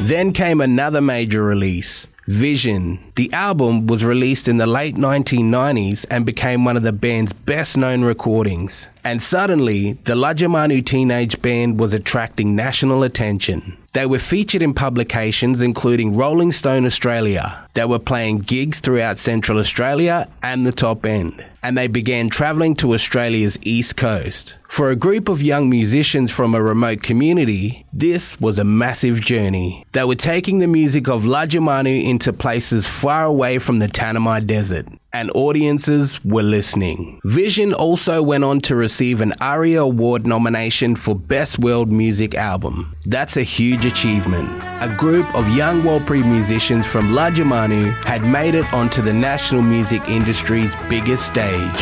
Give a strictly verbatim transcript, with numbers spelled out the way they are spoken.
Then came another major release, Vision. The album was released in the late nineteen nineties and became one of the band's best-known recordings. And suddenly, the Lajamanu Teenage Band was attracting national attention. They were featured in publications including Rolling Stone Australia. They were playing gigs throughout Central Australia and the Top End. And they began travelling to Australia's East Coast. For a group of young musicians from a remote community, this was a massive journey. They were taking the music of Lajamanu into places far away from the Tanami Desert, and audiences were listening. Vision also went on to receive an ARIA Award nomination for Best World Music Album. That's a huge achievement. A group of young Warlpiri musicians from Lajamanu had made it onto the national music industry's biggest stage.